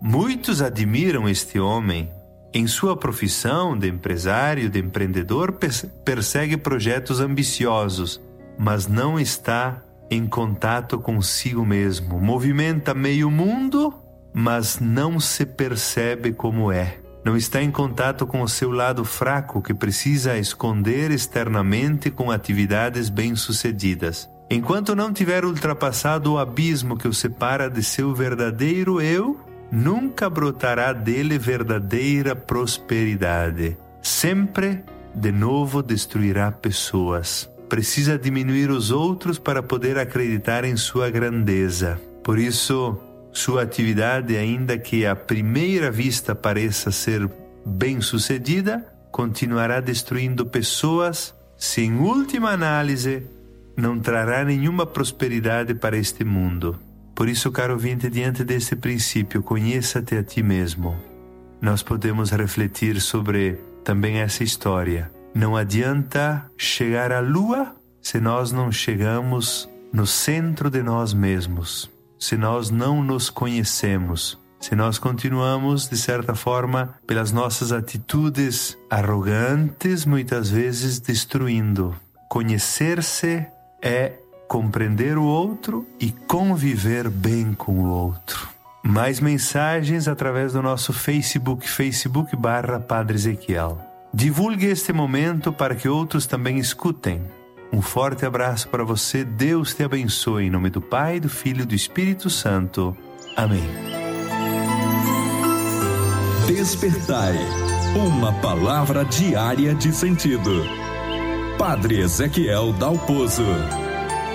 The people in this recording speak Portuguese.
Muitos admiram este homem. Em sua profissão de empresário, de empreendedor, persegue projetos ambiciosos, mas não está em contato consigo mesmo. Movimenta meio mundo, mas não se percebe como é. Não está em contato com o seu lado fraco, que precisa esconder externamente com atividades bem-sucedidas. Enquanto não tiver ultrapassado o abismo que o separa de seu verdadeiro eu, nunca brotará dele verdadeira prosperidade. Sempre, de novo, destruirá pessoas. Precisa diminuir os outros para poder acreditar em sua grandeza. Por isso, sua atividade, ainda que à primeira vista pareça ser bem-sucedida, continuará destruindo pessoas, se em última análise não trará nenhuma prosperidade para este mundo. Por isso, caro ouvinte, diante deste princípio, conheça-te a ti mesmo. Nós podemos refletir sobre também essa história. Não adianta chegar à lua se nós não chegamos no centro de nós mesmos, se nós não nos conhecemos, se nós continuamos, de certa forma, pelas nossas atitudes arrogantes, muitas vezes destruindo. Conhecer-se é compreender o outro e conviver bem com o outro. Mais mensagens através do nosso Facebook.com/Padre Ezequiel. Divulgue este momento para que outros também escutem. Um forte abraço para você. Deus te abençoe. Em nome do Pai, do Filho e do Espírito Santo. Amém. Despertai. Uma palavra diária de sentido. Padre Ezequiel Dalpozo.